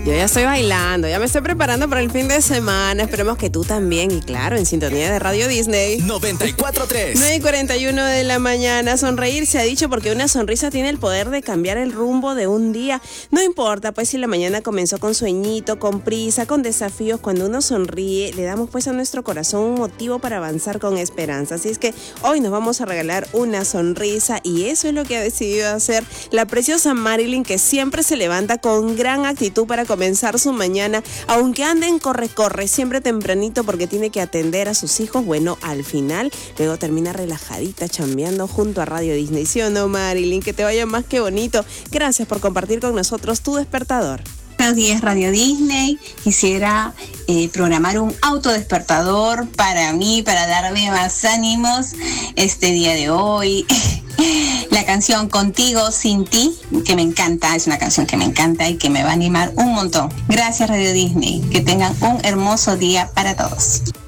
Yo ya estoy bailando, ya me estoy preparando para el fin de semana. Esperemos que tú también. Y claro, en sintonía de Radio Disney. 94.3. 9:41 de la mañana. Sonreír se ha dicho porque una sonrisa tiene el poder de cambiar el rumbo de un día. No importa, pues, si la mañana comenzó con sueñito, con prisa, con desafíos. Cuando uno sonríe, le damos pues a nuestro corazón un motivo para avanzar con esperanza. Así es que hoy nos vamos a regalar una sonrisa y eso es lo que ha decidido hacer la preciosa Marilyn, que siempre se levanta con gran actitud para comenzar su mañana, aunque ande en corre, siempre tempranito porque tiene que atender a sus hijos. Bueno, al final, luego termina relajadita chambeando junto a Radio Disney. ¿Sí o no, Marilyn? Que te vaya más que bonito. Gracias por compartir con nosotros tu despertador. Buenos días, Radio Disney. Quisiera programar un autodespertador para mí, para darme más ánimos este día de hoy. La canción Contigo, Sin Ti, que me encanta, es una canción que me encanta y que me va a animar un montón. Gracias, Radio Disney. Que tengan un hermoso día para todos.